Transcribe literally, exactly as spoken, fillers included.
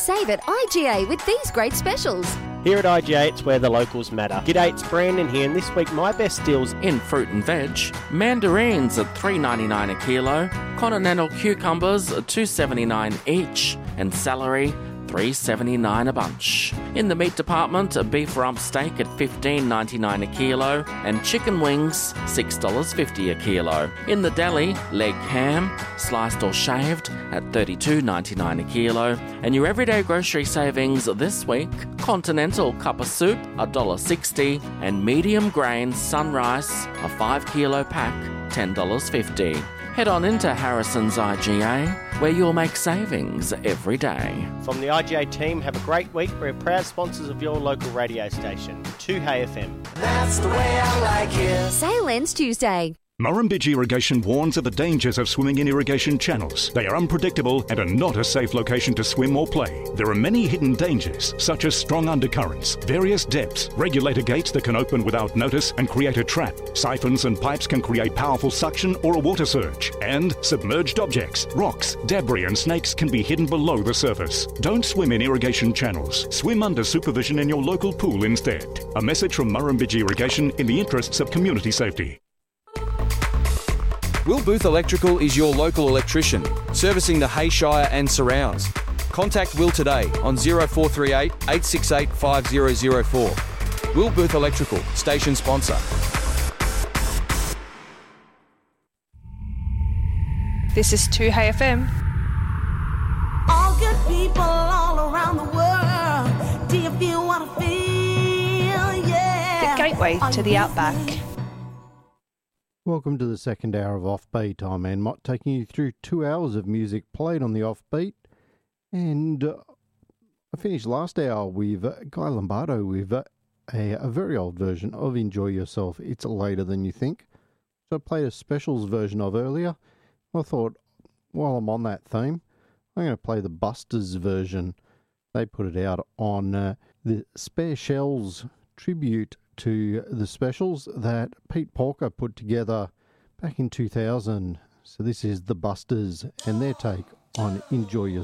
Save at I G A with these great specials. Here at I G A, it's where the locals matter. G'day, it's Brandon here, and this week my best deals in fruit and veg. Mandarins at three dollars ninety-nine a kilo, continental cucumbers at two dollars seventy-nine each, and celery three dollars seventy-nine a bunch. In the meat department, a beef rump steak at fifteen dollars ninety-nine a kilo, and chicken wings six dollars fifty a kilo. In the deli, leg ham, sliced or shaved, at thirty-two dollars ninety-nine a kilo. And your everyday grocery savings this week, continental cup of soup, one dollar sixty, and medium grain sunrice, a five kilo pack, ten dollars fifty. Head on into Harrison's I G A, where you'll make savings every day. From the I G A team, have a great week. We're proud sponsors of your local radio station, two Hey F M. That's the way I like it. Sale ends Tuesday. Murrumbidgee Irrigation warns of the dangers of swimming in irrigation channels. They are unpredictable and are not a safe location to swim or play. There are many hidden dangers, such as strong undercurrents, various depths, regulator gates that can open without notice and create a trap. Siphons and pipes can create powerful suction or a water surge. And submerged objects, rocks, debris and snakes can be hidden below the surface. Don't swim in irrigation channels. Swim under supervision in your local pool instead. A message from Murrumbidgee Irrigation in the interests of community safety. Will Booth Electrical is your local electrician, servicing the Hayshire and surrounds. Contact Will today on zero four three eight, eight six eight, five zero zero four. Will Booth Electrical, station sponsor. This is two Hey F M. All good people all around the world. Do you feel what I feel? Yeah. The gateway to the outback. Welcome to the second hour of Offbeat. I'm Ann Mott, taking you through two hours of music played on the Offbeat. And uh, I finished last hour with uh, Guy Lombardo with uh, a, a very old version of Enjoy Yourself. It's later than you think. So I played a specials version of earlier. I thought, while I'm on that theme, I'm going to play the Busters version. They put it out on uh, the Spare Shells tribute to the specials that Pete Porker put together back in two thousand. So this is the Busters and their take on Enjoy Yourself.